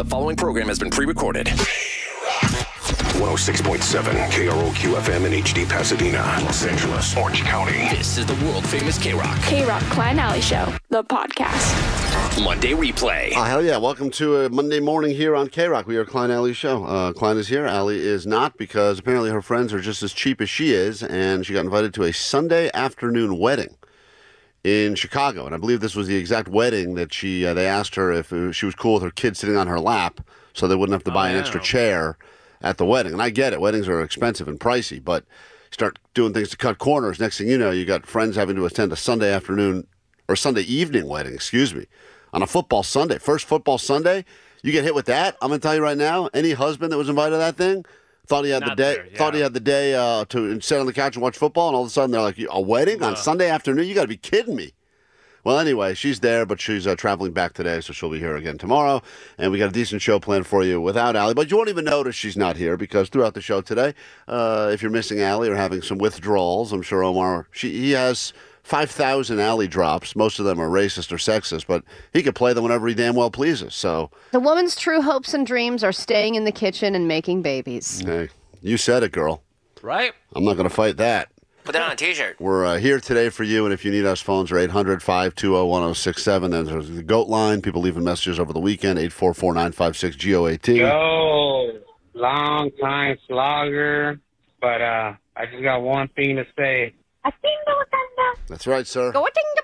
The following program has been pre-recorded. 106.7 KROQ FM in HD Pasadena, Los Angeles, Orange County. This is the world-famous K-Rock. K-Rock Klein Alley Show, the podcast. Monday replay. Hell yeah. Welcome to a Monday morning here on K-Rock. We are Klein Alley Show. Klein is here. Alley is not, because apparently her friends are just as cheap as she is, and she got invited to a Sunday afternoon wedding in Chicago. And I believe this was the exact wedding that they asked her if she was cool with her kid sitting on her lap so they wouldn't have to buy an extra chair at the wedding. And I get it. Weddings are expensive and pricey, but start doing things to cut corners. Next thing you know, you got friends having to attend a Sunday afternoon or Sunday evening wedding, on a football Sunday. First football Sunday, you get hit with that. I'm going to tell you right now, any husband that was invited to that thing thought he had the day to sit on the couch and watch football, and all of a sudden they're like, a wedding on Sunday afternoon? You got to be kidding me. Well, anyway, she's there, but she's traveling back today, so she'll be here again tomorrow. And we got a decent show planned for you without Allie. But you won't even notice she's not here, because throughout the show today, if you're missing Allie or having some withdrawals, I'm sure Omar, he has 5,000 Allie drops. Most of them are racist or sexist, but he could play them whenever he damn well pleases. So the woman's true hopes and dreams are staying in the kitchen and making babies. Hey, you said it, girl. Right? I'm not going to fight that. Put that on a t-shirt. We're here today for you, and if you need us, phones are 800-520-1067. Then there's the GOAT line. People leaving messages over the weekend, 844-956-GOAT. Yo, long time slogger, but I just got one thing to say. That's right, sir.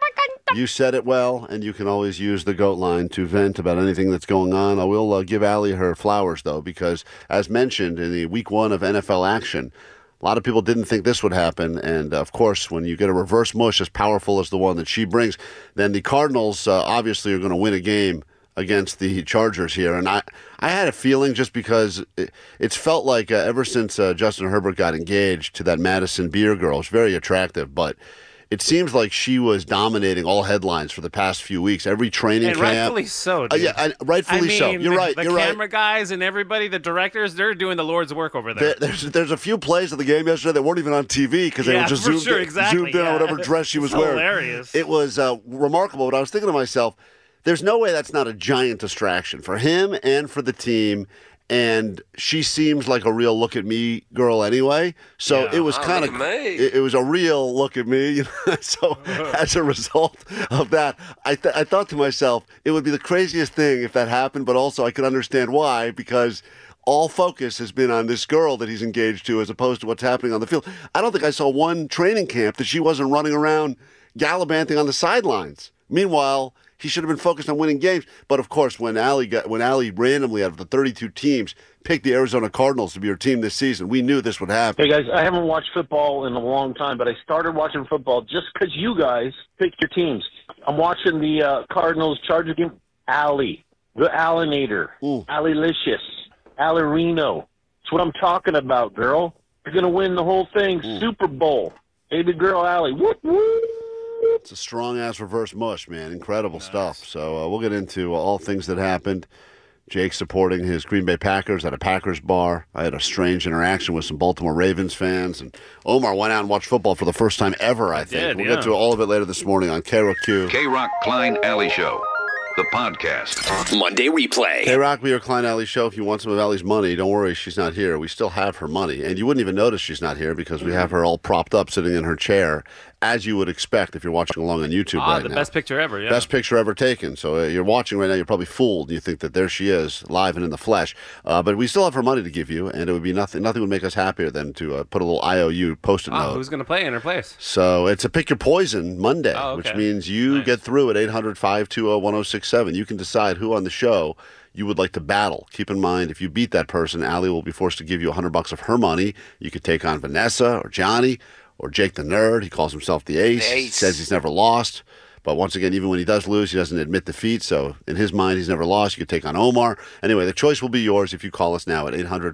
You said it well, and you can always use the GOAT line to vent about anything that's going on. I will give Allie her flowers, though, because as mentioned in the week one of NFL action, a lot of people didn't think this would happen, and of course, when you get a reverse mush as powerful as the one that she brings, then the Cardinals obviously are going to win a game against the Chargers here. And I had a feeling, just because it's felt like ever since Justin Herbert got engaged to that Madison Beer girl, it's very attractive, but it seems like she was dominating all headlines for the past few weeks. Every training camp. Rightfully so, dude. Rightfully so. You're right. The camera guys and everybody, the directors, they're doing the Lord's work over there. There's a few plays of the game yesterday that weren't even on TV because they were just zoomed in on whatever dress she was wearing. Hilarious. It was remarkable, but I was thinking to myself, there's no way that's not a giant distraction for him and for the team. And she seems like a real look-at-me girl anyway. So it was kind of, it was a real look-at-me. So as a result of that, I thought to myself, it would be the craziest thing if that happened, but also I could understand why, because all focus has been on this girl that he's engaged to as opposed to what's happening on the field. I don't think I saw one training camp that she wasn't running around gallivanting on the sidelines. Meanwhile, he should have been focused on winning games. But, of course, when Allie randomly, out of the 32 teams, picked the Arizona Cardinals to be her team this season, we knew this would happen. Hey, guys, I haven't watched football in a long time, but I started watching football just because you guys picked your teams. I'm watching the Cardinals-Chargers game. Allie, the Allinator, Alley-licious, Allerino. That's what I'm talking about, girl. You're going to win the whole thing. Super Bowl. Baby girl Allie. Whoop, whoop. It's a strong-ass reverse mush, man. Incredible stuff. So we'll get into all things that happened. Jake supporting his Green Bay Packers at a Packers bar. I had a strange interaction with some Baltimore Ravens fans. And Omar went out and watched football for the first time ever, I think. We'll get to all of it later this morning on KROQ. K-Rock Klein Alley Show, the podcast. Monday replay. K-Rock, we are Klein Alley Show. If you want some of Allie's money, don't worry, she's not here. We still have her money. And you wouldn't even notice she's not here because we have her all propped up sitting in her chair, as you would expect if you're watching along on YouTube right now. The best picture ever, yeah. Best picture ever taken. So you're watching right now, you're probably fooled. You think that there she is, live and in the flesh. But we still have her money to give you, and it would be nothing would make us happier than to put a little IOU post-it note. Who's going to play in her place? So it's a Pick Your Poison Monday, which means you get through at 800-520-1067. You can decide who on the show you would like to battle. Keep in mind, if you beat that person, Allie will be forced to give you $100 of her money. You could take on Vanessa or Johnny or Jake the Nerd. He calls himself the Ace. He says he's never lost. But once again, even when he does lose, he doesn't admit defeat. So in his mind, he's never lost. You could take on Omar. Anyway, the choice will be yours if you call us now at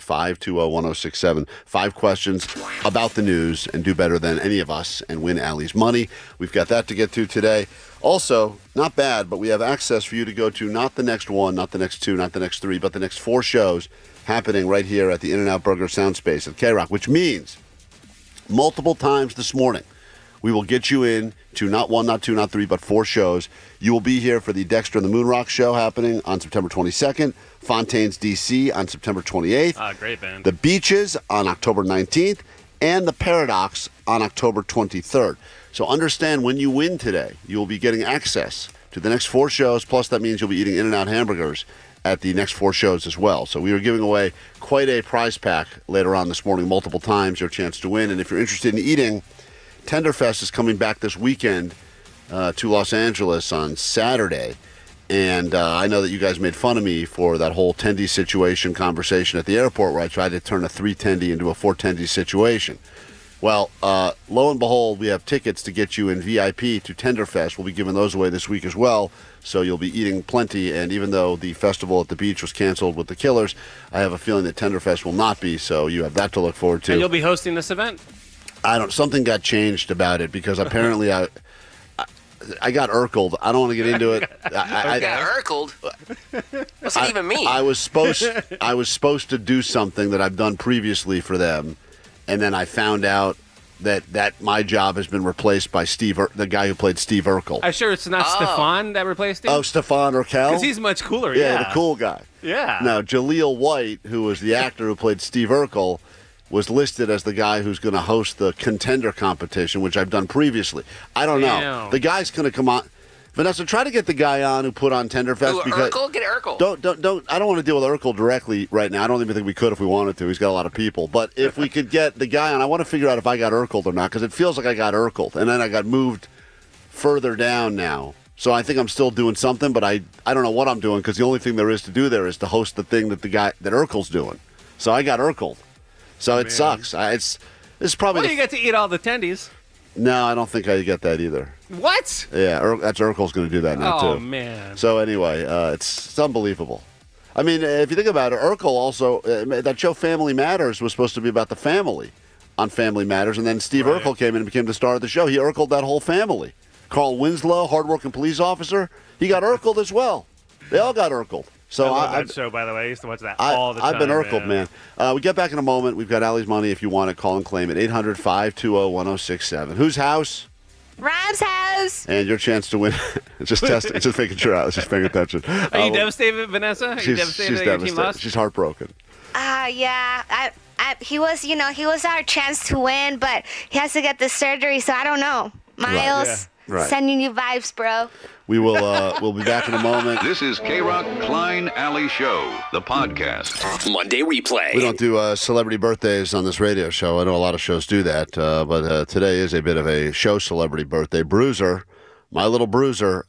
800-520-1067. 5 questions about the news and do better than any of us and win Allie's money. We've got that to get to today. Also, not bad, but we have access for you to go to not the next one, not the next 2, not the next 3, but the next 4 shows happening right here at the In-N-Out Burger Sound Space at K-Rock, which means multiple times this morning We will get you in to not 1, not 2, not 3, but 4 shows. You will be here for the Dexter and the Moonrock show happening on September 22nd, Fontaines, D.C. on September 28th. Great band. The Beaches on October 19th, and the Paradox on October 23rd. So understand, when you win today, you will be getting access to the next 4 shows, plus that means you'll be eating In-N-Out hamburgers at the next 4 shows as well. So we are giving away quite a prize pack later on this morning, multiple times, your chance to win. And if you're interested in eating, Tenderfest is coming back this weekend to Los Angeles on Saturday. And I know that you guys made fun of me for that whole tendy situation conversation at the airport where I tried to turn a 3 tendy into a 4 tendy situation. Well, lo and behold, we have tickets to get you in VIP to Tenderfest. We'll be giving those away this week as well, so you'll be eating plenty. And even though the festival at the beach was canceled with the Killers, I have a feeling that Tenderfest will not be, so you have that to look forward to. And you'll be hosting this event? Something got changed about it because apparently I got Urkeled. I don't want to get into it. I got Urkeled? What's that even mean? I was supposed to do something that I've done previously for them, and then I found out that my job has been replaced by the guy who played Steve Urkel. I'm sure it's not Stefan that replaced him? Oh, Stefan Urkel? Because he's much cooler, yeah. The cool guy. Yeah. Now, Jaleel White, who was the actor who played Steve Urkel, was listed as the guy who's going to host the contender competition, which I've done previously. I don't know. The guy's going to come on. Vanessa, try to get the guy on who put on Tenderfest. Urkel? Get Urkel. Don't. I don't want to deal with Urkel directly right now. I don't even think we could if we wanted to. He's got a lot of people. But if we could get the guy on, I want to figure out if I got Urkeled or not, because it feels like I got Urkeled. And then I got moved further down now. So I think I'm still doing something, but I don't know what I'm doing, because the only thing there is to do there is to host the thing that Urkel's doing. So I got Urkeled. So it sucks. It's probably. Well, you get to eat all the tendies. No, I don't think I get that either. What? Yeah, that's Urkel's going to do that now too. Oh man. So anyway, it's unbelievable. I mean, if you think about it, Urkel also that show Family Matters was supposed to be about the family on Family Matters, and then Steve Urkel came in and became the star of the show. He Urkeled that whole family. Carl Winslow, hardworking police officer, he got Urkeled as well. They all got Urkeled. So I love that show, by the way. I used to watch that all the time. I've been Urkeled, man. We get back in a moment. We've got Allie's money. If you want it, call and claim it. 800-520-1067. Whose house? Rhymes house. And your chance to win. just testing. Just making sure I was just paying attention. Are you devastated, Vanessa? Are you devastated that your team lost? She's heartbroken. Yeah. He was our chance to win, but he has to get the surgery, so I don't know. Miles, sending you vibes, bro. We will we'll be back in a moment. This is K-Rock Klein Alley Show, the podcast. Monday replay. We don't do celebrity birthdays on this radio show. I know a lot of shows do that, but today is a bit of a show celebrity birthday. Bruiser, my little Bruiser,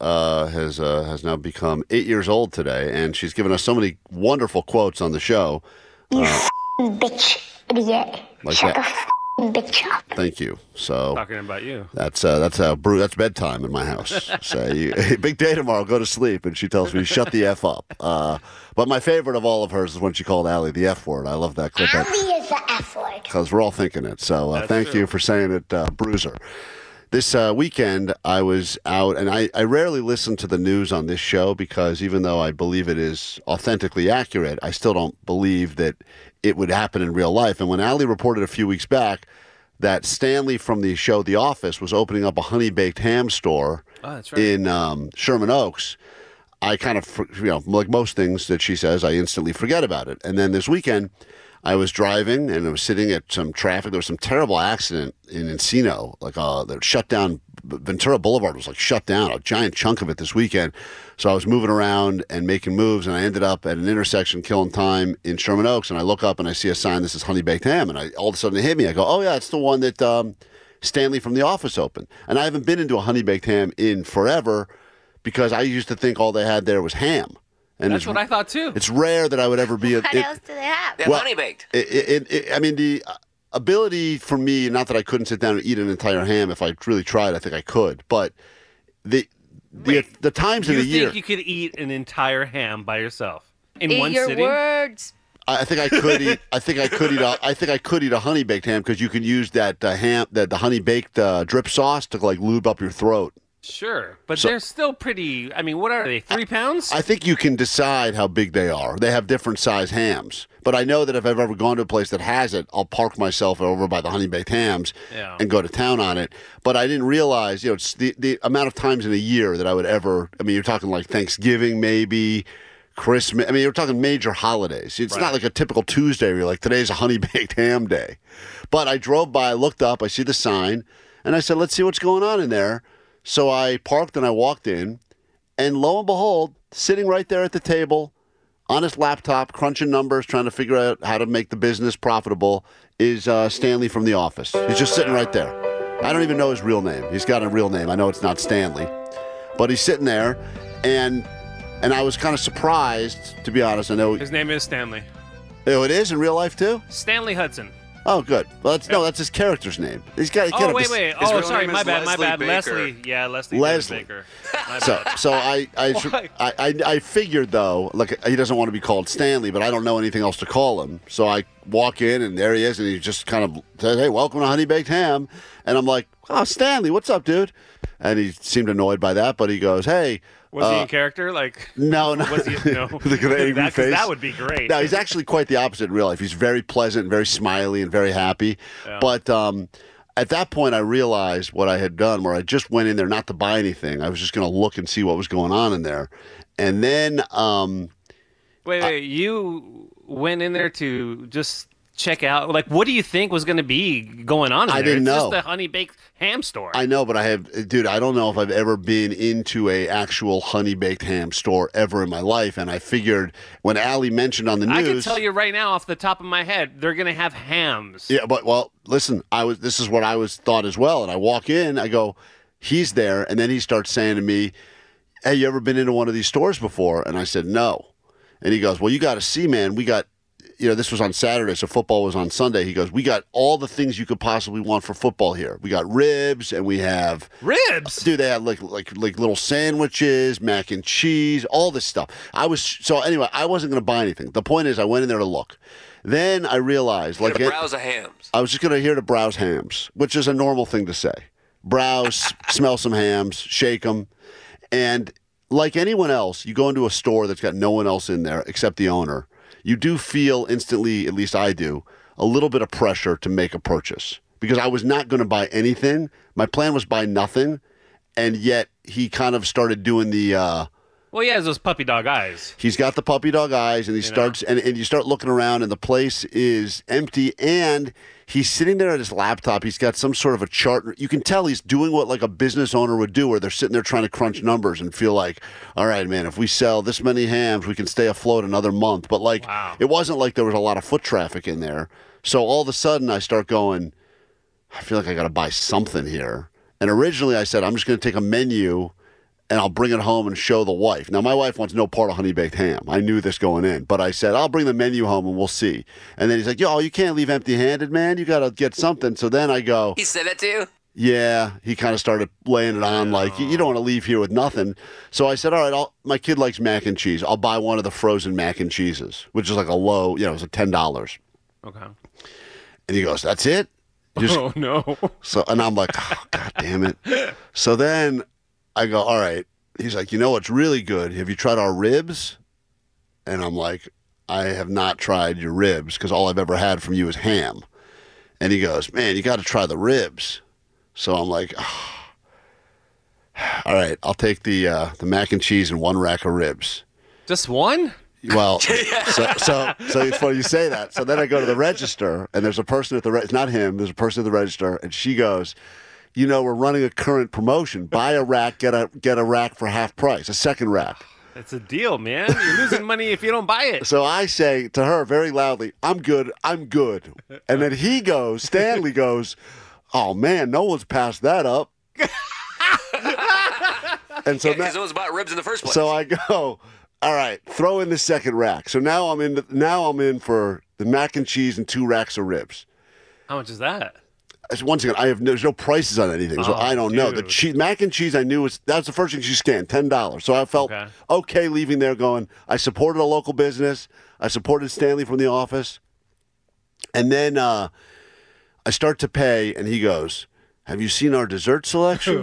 has now become 8 years old today, and she's given us so many wonderful quotes on the show. You bitch, idiot. Like Shut that. Bitch up. Thank you. So talking about you. That's bedtime in my house. Say, big day tomorrow. Go to sleep, and she tells me shut the f up. But my favorite of all of hers is when she called Allie the F word. I love that clip. Allie is the F word. Because we're all thinking it. So thank you for saying it, Bruiser. This weekend, I was out, and I rarely listen to the news on this show because even though I believe it is authentically accurate, I still don't believe that it would happen in real life. And when Allie reported a few weeks back that Stanley from the show The Office was opening up a honey-baked ham store in Sherman Oaks, I kind of, like most things that she says, I instantly forget about it. And then this weekend, I was driving and I was sitting at some traffic. There was some terrible accident in Encino. They shut down. Ventura Boulevard was shut down, a giant chunk of it this weekend. So I was moving around and making moves, and I ended up at an intersection killing time in Sherman Oaks. And I look up and I see a sign that says Honey Baked Ham, and all of a sudden it hit me. I go, oh yeah, it's the one that Stanley from The Office opened. And I haven't been into a Honey Baked Ham in forever because I used to think all they had there was ham. And that's what I thought too. It's rare that I would ever be. What else do they have? They're honey baked. I mean, the ability for me, not that I couldn't sit down and eat an entire ham if I really tried. I think I could, but the times in the year. You think you could eat an entire ham by yourself in Eat one your sitting? words. I think I could eat. I think I could eat a honey baked ham because you can use that ham, the honey baked drip sauce to lube up your throat. Sure, but they're still pretty. I mean, what are they? 3 pounds? I think you can decide how big they are. They have different size hams. But I know that if I've ever gone to a place that has it, I'll park myself over by the honey baked hams and go to town on it. But I didn't realize, it's the amount of times in a year that I would ever. I mean, you're talking like Thanksgiving, maybe Christmas. I mean, you're talking major holidays. It's not like a typical Tuesday where you're like, today's a honey baked ham day. But I drove by, I looked up, I see the sign, and I said, let's see what's going on in there. So I parked and I walked in, and lo and behold, sitting right there at the table on his laptop, crunching numbers, trying to figure out how to make the business profitable, is Stanley from The Office. He's just sitting right there. I don't even know his real name. He's got a real name. I know it's not Stanley. But he's sitting there, and I was kind of surprised, to be honest. I know his name is Stanley. Oh, it is in real life, too? Stanley Hudson. Oh, good. Well, that's his character's name. He's got. Wait. Oh, sorry, my bad. Leslie. Yeah, Leslie. Baker. So I figured though, like he doesn't want to be called Stanley, but I don't know anything else to call him. So I walk in and there he is, and he just kind of said, "Hey, welcome to Honey Baked Ham," and I'm like, "Oh, Stanley, what's up, dude?" And he seemed annoyed by that, but he goes, "Hey." Was he in character? Like no. Was he? No. Look at the angry face. That would be great. No, he's actually quite the opposite in real life. He's very pleasant, and very smiley, and very happy. Yeah. But at that point, I realized what I had done, where I just went in there not to buy anything. I was just going to look and see what was going on in there, and then wait. You went in there to just check out, like, what do you think was going to be going on in there? I didn't know. It's just a honey baked ham store. I know, but I don't know if I've ever been into a actual honey baked ham store ever in my life. And I figured when Allie mentioned on the news, I can tell you right now off the top of my head, they're going to have hams. Yeah, but listen, this is what I was thought as well. And I walk in, I go, he's there, and then he starts saying to me, "Hey, you ever been into one of these stores before?" And I said, "No." And he goes, "Well, you got to see, man. We got." This was on Saturday, so football was on Sunday. He goes, "We got all the things you could possibly want for football here. We got ribs, and we have ribs. Dude, they had like little sandwiches, mac and cheese, all this stuff." I wasn't going to buy anything. The point is, I went in there to look. Then I realized, browse the hams. I was just going to here to browse hams, which is a normal thing to say. Browse, smell some hams, shake them, and like anyone else, you go into a store that's got no one else in there except the owner. You do feel instantly, at least I do, a little bit of pressure to make a purchase. Because I was not going to buy anything. My plan was buy nothing. And yet he kind of started doing the... well, he has those puppy dog eyes. He's got the puppy dog eyes, and he starts... And you start looking around, and the place is empty, and he's sitting there at his laptop. He's got some sort of a chart. You can tell he's doing what like a business owner would do, where they're sitting there trying to crunch numbers and feel like, all right, man, if we sell this many hams, we can stay afloat another month. But like, It wasn't like there was a lot of foot traffic in there. So all of a sudden I start going, I feel like I got to buy something here. And originally I said, I'm just going to take a menu and I'll bring it home and show the wife. Now, my wife wants no part of honey baked ham. I knew this going in. But I said, I'll bring the menu home and we'll see. And then he's like, yo, you can't leave empty-handed, man. You got to get something. So then I go. He said that to you? Yeah. He kind of started laying it on like, you don't want to leave here with nothing. So I said, all right, my kid likes mac and cheese. I'll buy one of the frozen mac and cheeses, which is like a low, it was like $10. Okay. And he goes, that's it? Oh, no. So, and I'm like, oh, God damn it. So then I go, all right. He's like, you know what's really good? Have you tried our ribs? And I'm like, I have not tried your ribs because all I've ever had from you is ham. And he goes, man, you got to try the ribs. So I'm like, oh. All right, I'll take the mac and cheese and one rack of ribs. Just one? Well, so it's funny you say that. So then I go to the register, and there's a person at the it's not him. There's a person at the register, and she goes, we're running a current promotion. Buy a rack, get a rack for half price, a second rack. That's a deal, man. You're losing money if you don't buy it. So I say to her very loudly, I'm good. And then Stanley goes, oh, man, no one's passed that up. And so because it was about ribs in the first place. So I go, all right, throw in the second rack. So now I'm in for the mac and cheese and 2 racks of ribs. How much is that? Once again, there's no prices on anything, so I don't know. The mac and cheese I knew that's the first thing she scanned, $10. So I felt okay leaving there going, I supported a local business. I supported Stanley from The Office. And then I start to pay, and he goes, have you seen our dessert selection?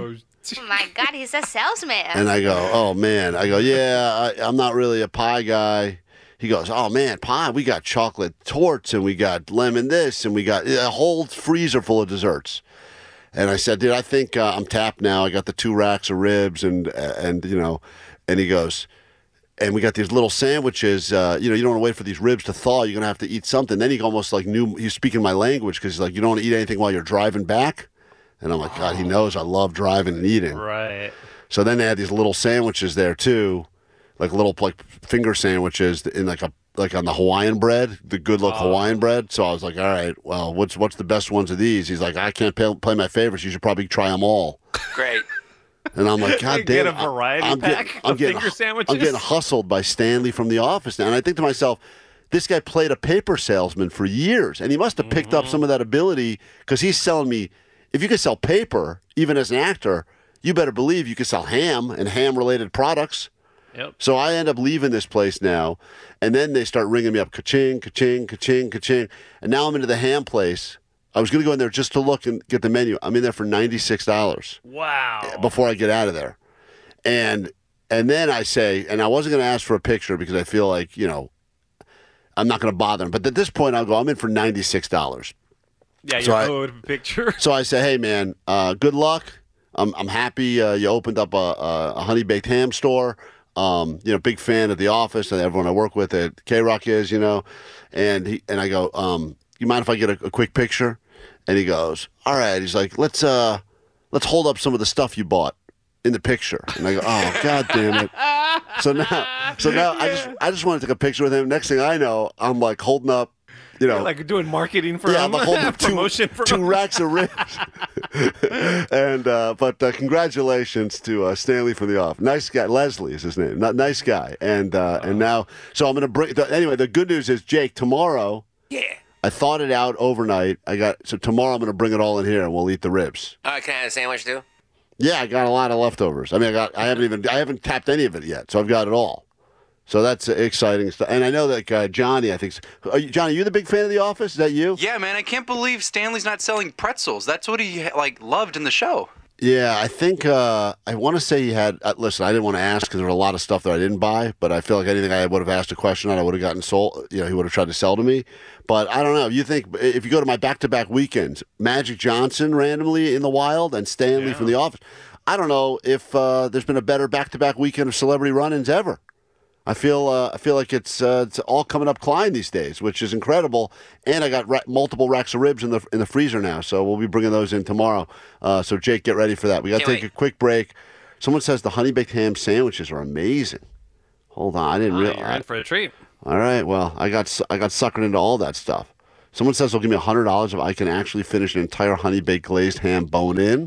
Oh my God, he's a salesman. And I go, oh, man. I go, yeah, I'm not really a pie guy. He goes, oh, man, pie, we got chocolate torts and we got lemon this and we got a whole freezer full of desserts. And I said, dude, I think I'm tapped now. I got the 2 racks of ribs and you know, and he goes, and we got these little sandwiches. You know, you don't want to wait for these ribs to thaw. You're going to have to eat something. Then he almost like knew he was speaking my language because he's like, you don't want to eat anything while you're driving back. And I'm like, God, he knows I love driving and eating. Right. So then they had these little sandwiches there too, like little like finger sandwiches in like on the Hawaiian bread, the good look Hawaiian bread. So I was like, all right, well, what's the best ones of these? He's like, I can't play my favorites. You should probably try them all. Great. And I'm like, God damn, get a variety pack of finger sandwiches. I'm getting hustled by Stanley from The Office now. And I think to myself, this guy played a paper salesman for years, and he must have picked up some of that ability because he's selling me. If you could sell paper, even as an actor, you better believe you could sell ham and ham-related products. Yep. So I end up leaving this place now, and then they start ringing me up, ka-ching, ka-ching, ka-ching, ka-ching. And now I'm into the ham place. I was going to go in there just to look and get the menu. I'm in there for $96. Wow. Before I get out of there. And then I say, and I wasn't going to ask for a picture because I feel like, you know, I'm not going to bother him. But at this point, I'll go, I'm in for $96. Yeah, you're owed a picture. So I say, hey, man, good luck. I'm happy you opened up a honey baked ham store. You know, big fan of The Office and everyone I work with at K-Rock is, you know. And I go, you mind if I get a quick picture? And he goes, all right. He's like, let's hold up some of the stuff you bought in the picture. And I go, oh, God damn it. So now I just want to take a picture with him. Next thing I know, I'm like holding up, you know, you're like doing marketing for him. I'm holding up promotion for 2 racks of ribs. And but congratulations to Stanley from The Office. Nice guy. Leslie is his name. Nice guy. And now, so I'm going to bring. Anyway, the good news is, Jake, tomorrow. Yeah. I thought it out overnight. So tomorrow I'm going to bring it all in here and we'll eat the ribs. Can I have a sandwich too? Yeah, I got a lot of leftovers. I mean, I haven't tapped any of it yet, so I've got it all. So that's exciting stuff. And I know that Johnny, I think, Johnny, you the big fan of The Office? Is that you? Yeah, man. I can't believe Stanley's not selling pretzels. That's what he loved in the show. Yeah, I think I want to say he had. Listen, I didn't want to ask because there was a lot of stuff that I didn't buy. But I feel like anything I would have asked a question on, I would have gotten sold. You know, he would have tried to sell to me. But I don't know. You think if you go to my back-to-back weekends, Magic Johnson randomly in the wild and Stanley from The Office. I don't know if there's been a better back-to-back weekend of celebrity run-ins ever. I feel like it's all coming up Klein these days, which is incredible. And I got multiple racks of ribs in the freezer now, so we'll be bringing those in tomorrow. So Jake, get ready for that. We got to take a quick break. Someone says the honey baked ham sandwiches are amazing. Hold on, I didn't realize. You're in for a treat. All right, well, I got suckered into all that stuff. Someone says they'll give me $100 if I can actually finish an entire honey baked glazed ham bone in.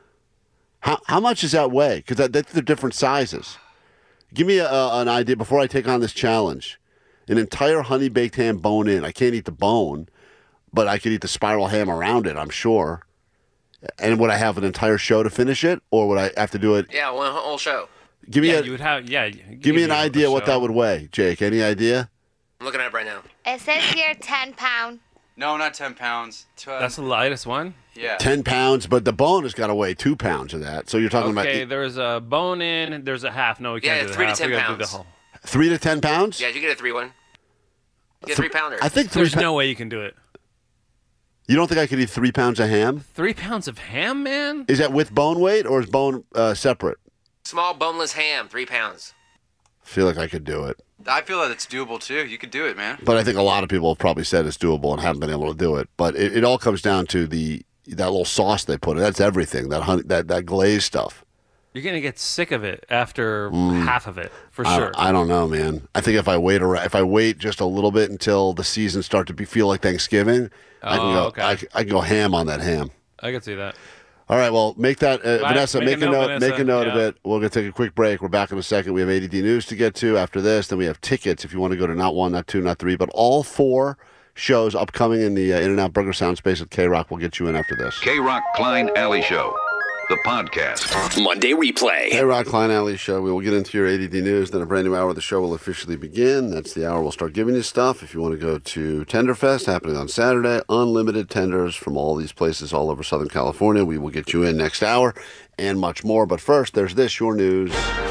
How much does that weigh? Because they're different sizes. Give me an idea before I take on this challenge. An entire honey baked ham bone in. I can't eat the bone, but I could eat the spiral ham around it, I'm sure. And would I have an entire show to finish it, or would I have to do it? Yeah, one whole show. Give me you would have. Yeah. Give me an idea what that would weigh, Jake. Any idea? I'm looking at it right now. It says here 10 pounds. No, not 10 pounds. That's the lightest one? Yeah. 10 pounds, but the bone has got to weigh 2 pounds of that. So you're talking about. Okay, there's a bone in, there's a half. No, we can't do the 3 half. to 10 We gotta do pounds. the whole. 3 to 10 pounds? Yeah, you get a 3-1. You get a 3-pounder. I think there's no way you can do it. You don't think I could eat 3 pounds of ham? 3 pounds of ham, man? Is that with bone weight or is bone separate? Small boneless ham, 3 pounds. I feel like I could do it. I feel that it's doable, too. You could do it, man. But I think a lot of people have probably said it's doable and haven't been able to do it. But it all comes down to that little sauce they put in. That's everything, that glaze stuff. You're going to get sick of it after half of it, for sure. I don't know, man. I think if I wait just a little bit until the season starts to feel like Thanksgiving, I can go ham on that ham. I can see that. All right, well, make that, Vanessa, make a note of it. We're going to take a quick break. We're back in a second. We have ADD News to get to after this. Then we have tickets if you want to go to not 1, not 2, not 3, but all 4 shows upcoming in the In-N-Out Burger Sound Space at K-Rock. We'll get you in after this. K-Rock Klein Alley Show. the podcast. Monday replay. Hey, Rock, Klein Alley Show. We will get into your ADD news. Then a brand new hour of the show will officially begin. That's the hour we'll start giving you stuff. If you want to go to Tenderfest, happening on Saturday, unlimited tenders from all these places all over Southern California. We will get you in next hour and much more. But first, there's this, your news.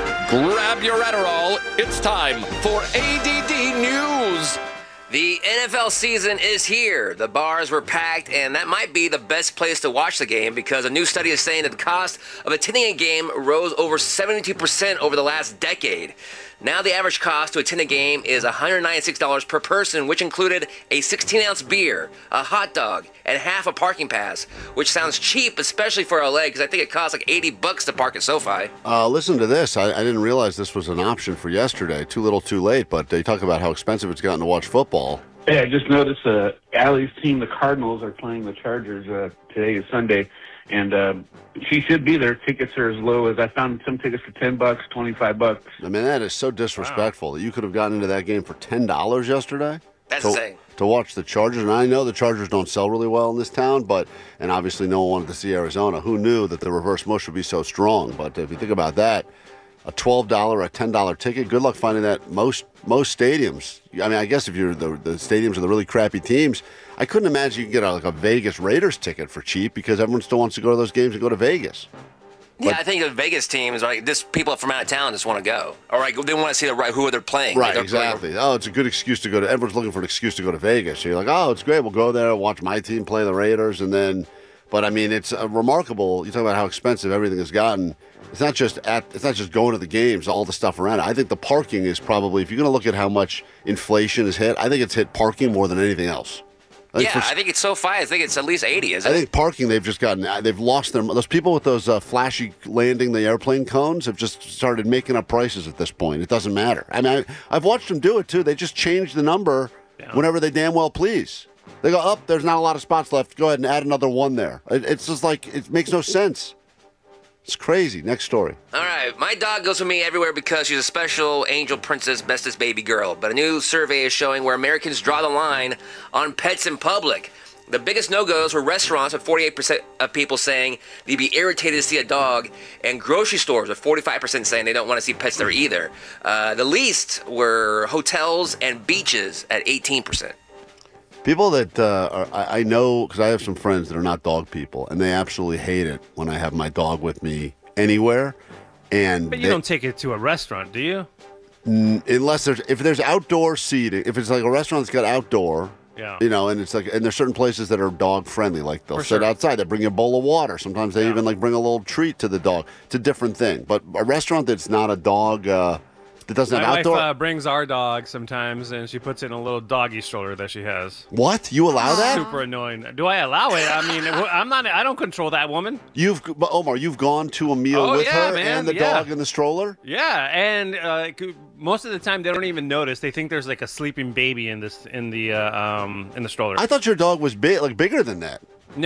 Grab your Adderall. It's time for ADD News. The NFL season is here. The bars were packed, and that might be the best place to watch the game because a new study is saying that the cost of attending a game rose over 72% over the last decade. Now the average cost to attend a game is $196 per person, which included a 16-ounce beer, a hot dog, and half a parking pass, which sounds cheap, especially for LA, because I think it costs like $80 to park at SoFi. Listen to this. I didn't realize this was an option for yesterday. Too little, too late, but they talk about how expensive it's gotten to watch football. Yeah, I just noticed Allie's team, the Cardinals, are playing the Chargers. Today is Sunday, and she should be there. Tickets are as low as I found some tickets for $10, $25. I mean, that is so disrespectful that you could have gotten into that game for $10 yesterday. That's insane. To watch the Chargers, and I know the Chargers don't sell really well in this town, and obviously no one wanted to see Arizona. Who knew that the reverse mush would be so strong? But if you think about that, a $12 or a $10 ticket, good luck finding that most stadiums. I mean, I guess if you're the stadiums of the really crappy teams, I couldn't imagine you could get a Vegas Raiders ticket for cheap because everyone still wants to go to those games and go to Vegas. Yeah, I think the Vegas teams, like this, people from out of town just want to go, or like they want to see who they're playing. Right, exactly. Oh, it's a good excuse to go to. Everyone's looking for an excuse to go to Vegas. So you're like, oh, it's great. We'll go there, watch my team play the Raiders, and then. But I mean, it's remarkable. You talk about how expensive everything has gotten. It's not just going to the games, all the stuff around it. I think the parking is probably, if you're going to look at how much inflation has hit, I think it's hit parking more than anything else. I think it's SoFi. I think it's at least 80, isn't it? I think parking, they've lost those people with those flashy landing the airplane cones have just started making up prices at this point. It doesn't matter. I mean, I've watched them do it too. They just change the number whenever they damn well please. They go, there's not a lot of spots left. Go ahead and add another one there. It's just like, it makes no sense. It's crazy. Next story. All right. My dog goes with me everywhere because she's a special angel princess, bestest baby girl. But a new survey is showing where Americans draw the line on pets in public. The biggest no-goes were restaurants, with 48% of people saying they'd be irritated to see a dog, and grocery stores, with 45% saying they don't want to see pets there either. The least were hotels and beaches at 18%. People that I know, because I have some friends that are not dog people, and they absolutely hate it when I have my dog with me anywhere. But you don't take it to a restaurant, do you? Unless if there's outdoor seating, if it's like a restaurant that's got outdoor, and it's like, and there's certain places that are dog friendly, like they'll sit outside, they bring you a bowl of water. Sometimes they even bring a little treat to the dog. It's a different thing. But a restaurant that's not a dog. That doesn't have outdoor. My wife brings our dog sometimes, and she puts it in a little doggy stroller that she has. What? You allow that? Super annoying. Do I allow it? I mean, I'm not. I don't control that woman. Omar, you've gone to a meal with her and the dog in the stroller. Yeah, and most of the time they don't even notice. They think there's like a sleeping baby in the stroller. I thought your dog was bigger than that.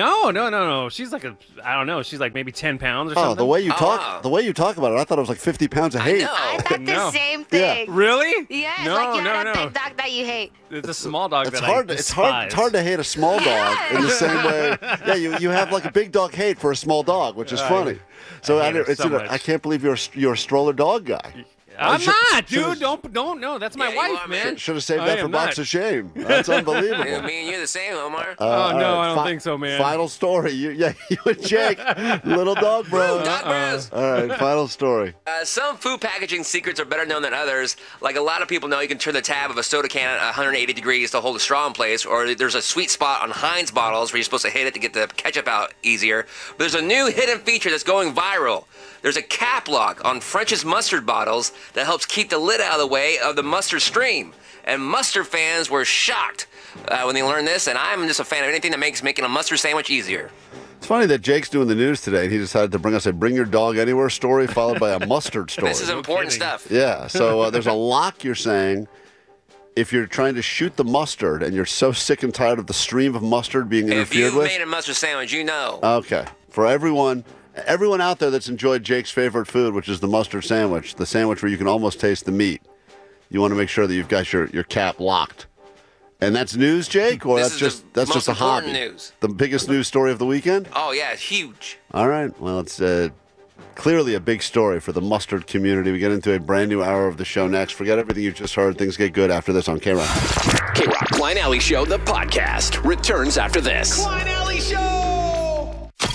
No. She's like I don't know. She's like maybe 10 pounds or something. The way you talk about it, I thought it was like 50 pounds of hate. I thought the same thing. Yeah. Really? Yes, like you had a big dog that you hate. It's a small dog it's that hard, I despise. It's hard to hate a small dog in the same way. Yeah, you have like a big dog hate for a small dog, which is funny. So I can't believe you're a stroller dog guy. I'm not, dude. Don't. No, that's my wife, man. Should have saved that for Box of Shame. That's unbelievable. Me and you the same, Omar. No, I don't think so, man. Final story. You and Jake, little dog bros. Dog bros. All right, final story. Some food packaging secrets are better known than others. Like a lot of people know, you can turn the tab of a soda can at 180 degrees to hold a straw in place, or there's a sweet spot on Heinz bottles where you're supposed to hit it to get the ketchup out easier. But there's a new hidden feature that's going viral. There's a cap lock on French's mustard bottles that helps keep the lid out of the way of the mustard stream. And mustard fans were shocked when they learned this, and I'm just a fan of anything that makes making a mustard sandwich easier. It's funny that Jake's doing the news today, and he decided to bring us a Bring Your Dog Anywhere story followed by a mustard story. This is important stuff. Yeah, so there's a lock, you're saying, if you're trying to shoot the mustard and you're so sick and tired of the stream of mustard being interfered with. If you've made a mustard sandwich, you know. Okay. For everyone out there that's enjoyed Jake's favorite food, which is the mustard sandwich, the sandwich where you can almost taste the meat, you want to make sure that you've got your cap locked. And that's news, Jake, or This is that's the just a most hobby? important news. The biggest news story of the weekend? Oh, yeah, huge. All right. Well, it's clearly a big story for the mustard community. We get into a brand new hour of the show next. Forget everything you just heard. Things get good after this on K-Rock. K-Rock Klein Alley Show, the podcast, returns after this. Klein Alley Show!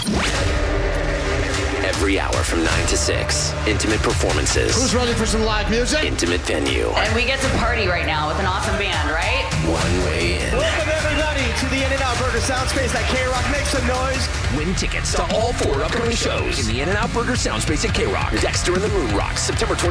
Every hour from 9 to 6. Intimate performances. Who's ready for some live music? Intimate venue. And we get to party right now with an awesome band, right? One way in. Welcome, everybody, to the In-N-Out Burger Soundspace at K-Rock. Make some noise. Win tickets to all 4 upcoming shows in the In-N-Out Burger Soundspace at K-Rock. Dexter and the Moon Rocks, September 20th.